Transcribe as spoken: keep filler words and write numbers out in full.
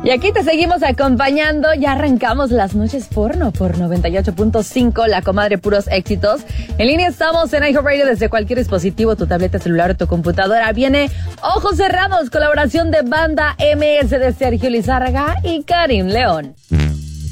Y aquí te seguimos acompañando. Ya arrancamos las noches porno por noventa y ocho punto cinco, la comadre puros éxitos. En línea estamos en iHeartRadio desde cualquier dispositivo, tu tableta, celular o tu computadora. Viene Ojos Cerrados, colaboración de Banda M S de Sergio Lizárraga y Karim León.